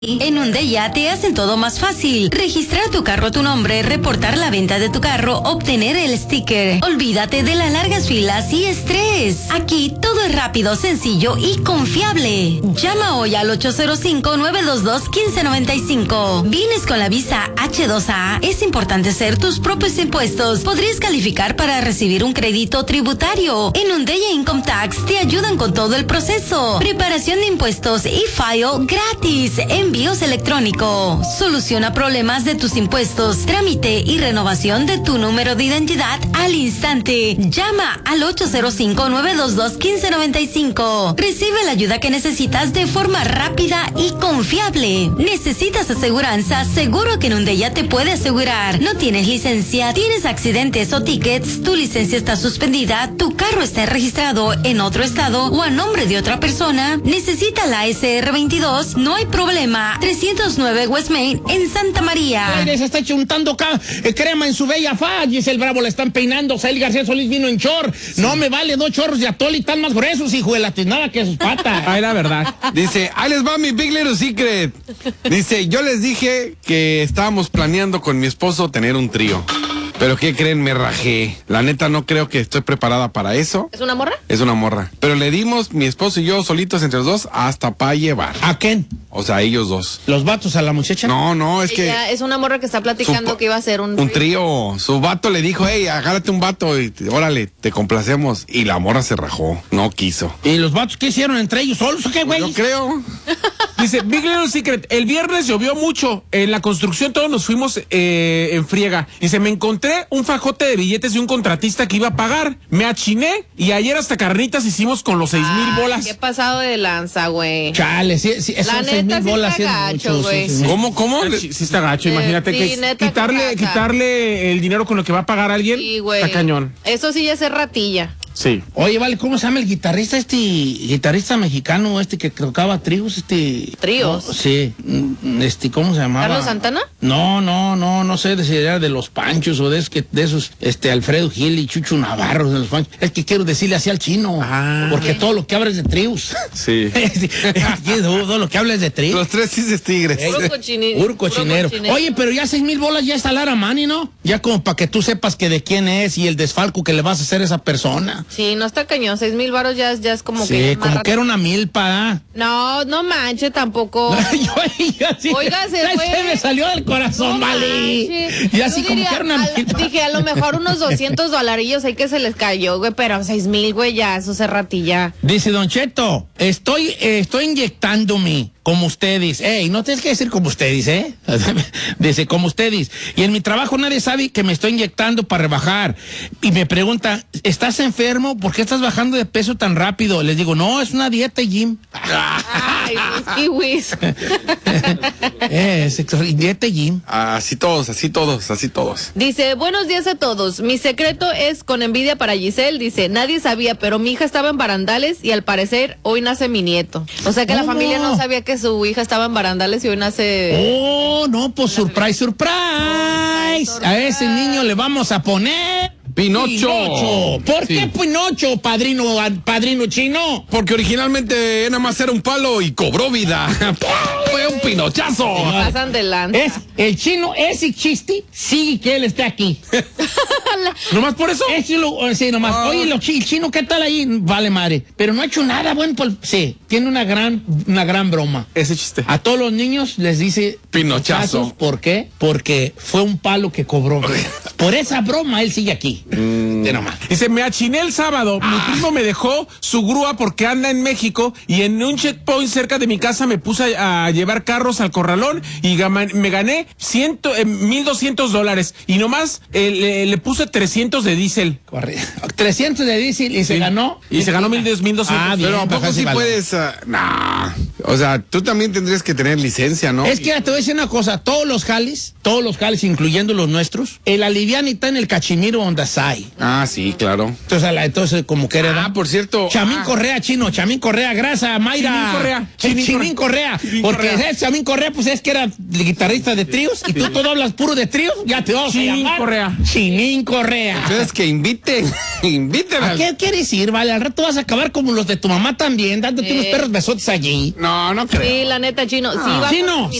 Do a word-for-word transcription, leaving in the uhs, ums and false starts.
En Undeya te hacen todo más fácil. Registrar tu carro a tu nombre, reportar la venta de tu carro, obtener el sticker. Olvídate de las largas filas y estrés. Aquí todo es rápido, sencillo y confiable. Llama hoy al ocho cero cinco, nueve dos dos, uno cinco nueve cinco. ¿Vienes con la visa H dos A? Es importante hacer tus propios impuestos. Podrías calificar para recibir un crédito tributario. En Undeya Income Tax te ayudan con todo el proceso. Preparación de impuestos y file gratis. Envíos electrónicos. Soluciona problemas de tus impuestos, trámite y renovación de tu número de identidad al instante. Llama al ocho cero cinco, nueve dos dos, uno cinco nueve cinco. Recibe la ayuda que necesitas de forma rápida y confiable. ¿Necesitas aseguranza? Seguro que en Undeya te puede asegurar. ¿No tienes licencia? ¿Tienes accidentes o tickets? ¿Tu licencia está suspendida? ¿Tu carro está registrado en otro estado o a nombre de otra persona? ¿Necesita la S R veintidós? No hay problema. trescientos nueve West Main en Santa María. Aire se está chuntando acá, eh, crema en su bella faz. Giselle Bravo la están peinando. Sael García Solís vino en short. Sí. No me vale dos chorros de atole y tan más gruesos, hijo de la tiznada que sus patas. Ay, la verdad. Dice, ahí les va mi Big Little Secret. Dice, yo les dije que estábamos planeando con mi esposo tener un trío. Pero ¿qué creen? Me rajé. La neta no creo que estoy preparada para eso. ¿Es una morra? Es una morra. Pero le dimos, mi esposo y yo, solitos entre los dos, hasta para llevar. ¿A quién? O sea, ellos dos. ¿Los vatos a la muchacha? No, no, es Ella que... es una morra que está platicando su, que iba a ser un... Un trío. Su vato le dijo, hey, agárrate un vato y órale, te complacemos. Y la morra se rajó. No quiso. ¿Y los vatos qué hicieron? ¿Entre ellos solos o qué, güey? Yo creo. Dice, Big Little Secret, el viernes llovió mucho. En la construcción todos nos fuimos eh, en friega. Dice, me encontré un fajote de billetes de un contratista que iba a pagar. Me achiné y ayer hasta carnitas hicimos con los seis mil bolas. Qué pasado de lanza, güey. Chale, sí, sí, esos La seis neta mil sí bolas está sí es gacho, mucho, güey. sí, sí. ¿Cómo, cómo? Sí, sí está gacho, Eh, imagínate sí, que neta, quitarle, qué caca. quitarle el dinero con lo que va a pagar alguien. Sí, güey. Está cañón. Eso sí ya es ratilla. Sí. Oye, vale, ¿cómo se llama el guitarrista este, guitarrista mexicano este que tocaba tríos, este? ¿Tríos? No, sí, mm, este, ¿cómo se llamaba? ¿Carlos Santana? No, no, no, no sé si era de los Panchos o de, es que, de esos, este, Alfredo Gil y Chucho Navarro de los Panchos. Es que quiero decirle así al chino, Ah. porque todo lo que habla es de tríos. Sí. Todo lo que habla es de tríos. Los tres cis tigres. Puro cochinero. Puro cochinero. Oye, pero ya seis mil bolas ya está Lara Mani, ¿no? Ya como para que tú sepas que de quién es y el desfalco que le vas a hacer a esa persona. Sí, no está cañón. Seis mil varos ya, ya es como Sí, que... como más que era una milpa. ¿eh? No, no manche tampoco. Yo, yo, sí, Oiga, se ya fue. se me salió del corazón, No vale. manches. Y así Yo como diría, que era una al- milpa. Dije, a lo mejor unos doscientos dolarillos ahí que se les cayó, güey, pero seis mil, güey, ya, eso se ratilla. Dice Don Cheto, estoy, eh, estoy inyectándome como ustedes. Ey, no tienes que decir como ustedes, ¿eh? Dice, como ustedes. Y en mi trabajo nadie sabe que me estoy inyectando para rebajar. Y me preguntan, ¿estás enfermo? ¿Por qué estás bajando de peso tan rápido? Les digo, no, es una dieta, Jim. Ay, los kiwis. eh, es dieta, Jim. Así todos, así todos, así todos. Dice, buenos días a todos. Mi secreto es con envidia para Giselle. Dice, nadie sabía, pero mi hija estaba en barandales y al parecer hoy nace mi nieto. O sea que la ¿Cómo? familia no sabía que su hija estaba en barandales y hoy nace... Oh, no, pues surprise, surprise. A ese niño le vamos a poner... Pinocho. Pinocho. ¿Por Sí. qué Pinocho, padrino, padrino chino? Porque originalmente nada más era un palo y cobró vida. Fue un pinochazo. Pasan de lanza. Es el chino, ese chiste, sí que él esté aquí. ¿Nomás por eso? Ese lo, sí, nomás. Ah. Oye, lo, chi- el chino, ¿qué tal ahí? Vale, madre. Pero no ha hecho nada bueno. Por, sí, tiene una gran, una gran broma. Ese chiste. A todos los niños les dice Pinochazo. pinochazos. ¿Por qué? Porque fue un palo que cobró. Por esa broma él sigue aquí. Mm. De nomás. Dice, me achiné el sábado, mi primo me dejó su grúa porque anda en México y en un checkpoint cerca de mi casa me puse a, a llevar carros al corralón y gama- me gané ciento, eh, mil doscientos dólares y nomás eh, le, le puse trescientos de diésel. Corre. trescientos de diésel y se Sí. ganó. Y se ganó mil doscientos. Ah, bien. Pero ¿a poco baja ese sí valor. puedes? Uh, nah. O sea, tú también tendrías que tener licencia, ¿no? Es que te voy a decir una cosa, todos los jales, todos los jales, incluyendo los nuestros, el aliviar Viviani está en el Cachimiro on the side. Ah, sí, claro. Entonces, la, entonces como que era. Ah, por cierto. Chamín ah, Correa, chino, Chamín Correa, grasa, Mayra. Chinín Correa, Chinín, Chinín Correa. Chinín Porque Correa. ese Chamín Correa, pues es que era guitarrista de tríos y tú todo hablas puro de tríos, ya te vamos Chinín a llamar. Correa. Chinín Correa. Entonces que inviten, inviten ¿A al... qué quieres ir, vale? Al rato vas a acabar como los de tu mamá también, dándote Eh. unos perros besotes allí. No, no creo. Sí, la neta, chino. Sí, va Chino,